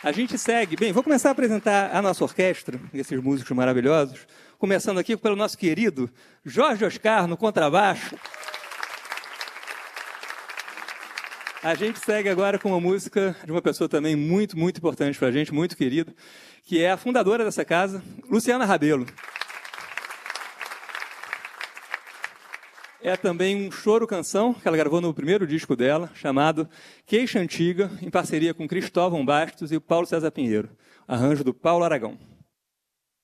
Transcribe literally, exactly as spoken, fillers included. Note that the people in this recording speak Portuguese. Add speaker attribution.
Speaker 1: A gente segue. Bem, vou começar a apresentar a nossa orquestra, esses músicos maravilhosos, começando aqui pelo nosso querido Jorge Oscar no contrabaixo. A gente segue agora com uma música de uma pessoa também muito, muito importante para a gente, muito querida, que é a fundadora dessa casa, Luciana Rabelo. É também um choro-canção que ela gravou no primeiro disco dela, chamado Queixa Antiga, em parceria com Cristóvão Bastos e o Paulo César Pinheiro. Arranjo do Paulo Aragão.